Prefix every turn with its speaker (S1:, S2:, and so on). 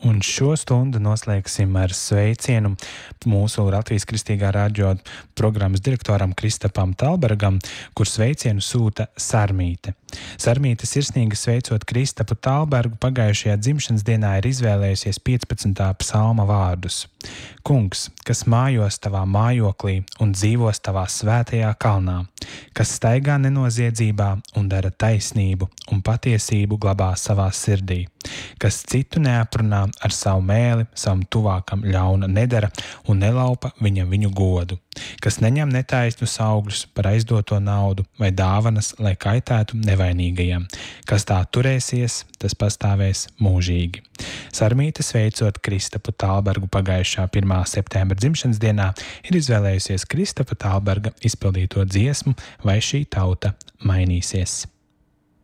S1: Un šo stundu noslēgsim ar sveicienu mūsu Latvijas Kristīgā radio programmas direktoram Kristapam Talbergam, kur sveicienu sūta Sarmīte. Sarmīte sirsnīgi sveicot Kristapu Talbergu pagājušajā dzimšanas dienā ir izvēlējusies 15. psalma vārdus. Kungs, kas mājos tavā mājoklī un dzīvos tavā svētajā kalnā, kas staigā nenoziedzībā un dara taisnību un patiesību glabā savā sirdī, kas citu neaprunā ar savu mēli, savam tuvākam ļauna nedara un nelaupa viņu godu, kas neņem netaisnus augļus par aizdoto naudu vai dāvanas, lai kaitētu nevainīgajiem, kas tā turēsies, tas pastāvēs mūžīgi. Sarmīte sveicot Kristapu Talbergu pagājušā 1. septembra dzimšanas dienā ir izvēlējusies Kristapa Talberga izpildīto dziesmu Vai šī tauta mainīsies.